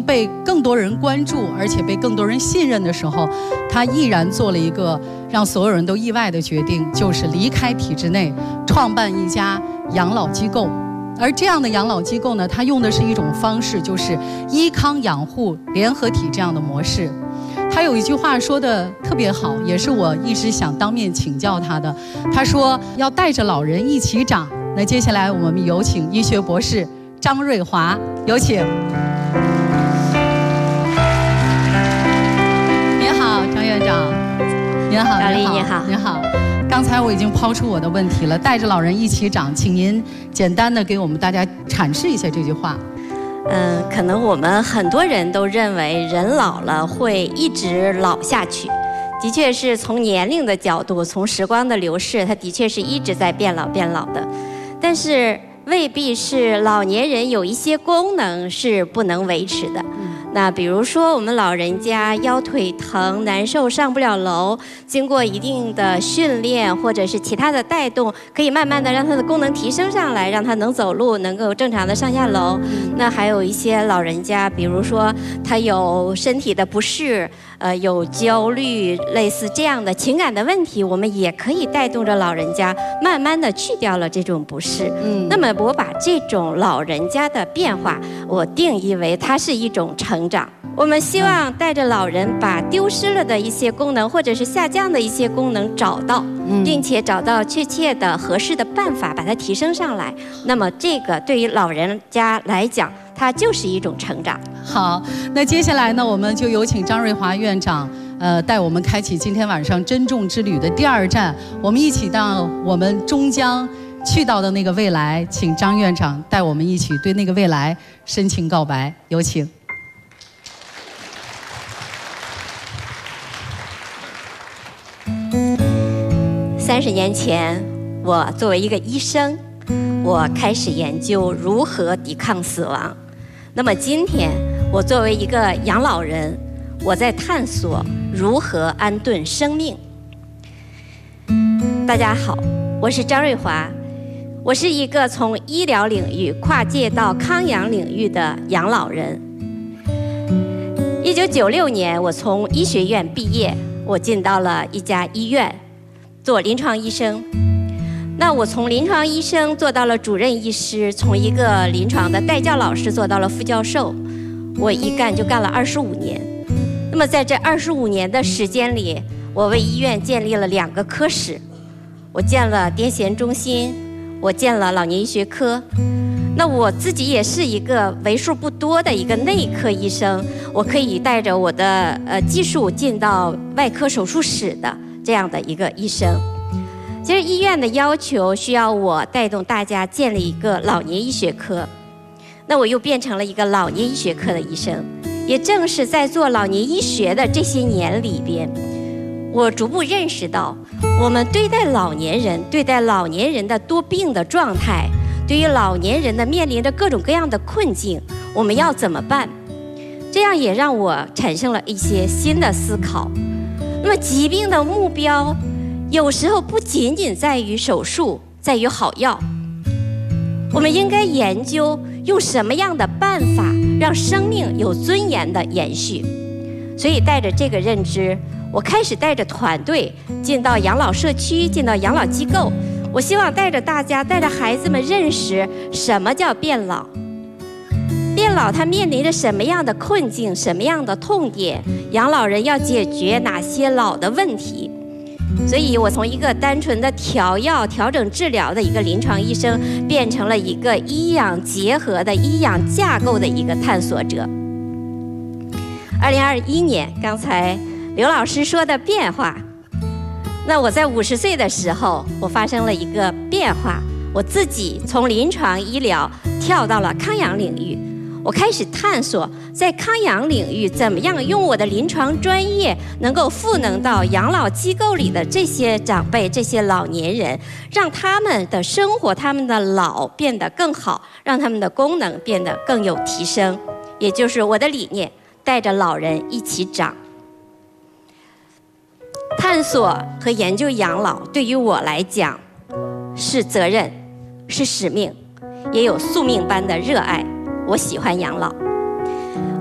被更多人关注，而且被更多人信任的时候，他毅然做了一个让所有人都意外的决定，就是离开体制内，创办一家养老机构。而这样的养老机构呢，它用的是一种方式，就是医康养护联合体这样的模式。他有一句话说的特别好，也是我一直想当面请教他的。他说要带着老人一起长。那接下来我们有请医学博士张瑞华，有请。您好，张院长。您好， 老李你好， 您好。刚才我已经抛出我的问题了，带着老人一起长，请您简单的给我们大家阐释一下这句话。 可能我们很多人都认为人老了会一直老下去，的确是从年龄的角度，从时光的流逝，它的确是一直在变老的。但是未必是老年人有一些功能是不能维持的。那比如说我们老人家腰腿疼难受上不了楼，经过一定的训练或者是其他的带动，可以慢慢的让他的功能提升上来，让他能走路，能够正常的上下楼。那还有一些老人家，比如说他有身体的不适，有焦虑，类似这样的情感的问题，我们也可以带动着老人家慢慢的去掉了这种不适。那么我把这种老人家的变化，我定义为它是一种成长。我们希望带着老人把丢失了的一些功能，或者是下降的一些功能找到，并且找到确切的合适的办法把它提升上来。那么这个对于老人家来讲，它就是一种成长。 好，那接下来呢，我们就有请张瑞华院长，带我们开启今天晚上珍重之旅的第2站，我们一起到我们终将去到的那个未来，请张院长带我们一起对那个未来深情告白，有请。 30年前，我作为一个医生，我开始研究如何抵抗死亡。那么今天，我作为一个养老人，我在探索如何安顿生命。大家好，我是张瑞华，我是一个从医疗领域跨界到康养领域的养老人。1996年，我从医学院毕业，我进到了一家医院做临床医生。那我从临床医生做到了主任医师，从一个临床的带教老师做到了副教授，我一干就干了25年。那么在这25年的时间里，我为医院建立了2个科室，我建了癫痫中心，我建了老年医学科。那我自己也是一个为数不多的一个内科医生，我可以带着我的技术进到外科手术室的这样的一个医生。其实医院的要求需要我带动大家建立一个老年医学科，那我又变成了一个老年医学科的医生。也正是在做老年医学的这些年里边，我逐步认识到，我们对待老年人的多病的状态，对于老年人的面临着各种各样的困境，我们要怎么办？这样也让我产生了一些新的思考。那么疾病的目标有时候不仅仅在于手术，在于好药。我们应该研究用什么样的办法让生命有尊严的延续。所以带着这个认知，我开始带着团队进到养老社区，进到养老机构。我希望带着大家，带着孩子们认识什么叫变老。变老它面临着什么样的困境，什么样的痛点，养老人要解决哪些老的问题。所以我从一个单纯的调药、调整治疗的一个临床医生，变成了一个医养结合的医养架构的一个探索者。2021年，刚才刘老师说的变化，那我在50岁的时候，我发生了一个变化，我自己从临床医疗跳到了康养领域。我开始探索在康养领域怎么样用我的临床专业能够赋能到养老机构里的这些长辈、这些老年人，让他们的生活、他们的老变得更好，让他们的功能变得更有提升。也就是我的理念，带着老人一起长。探索和研究养老对于我来讲是责任，是使命，也有宿命般的热爱。我喜欢养老。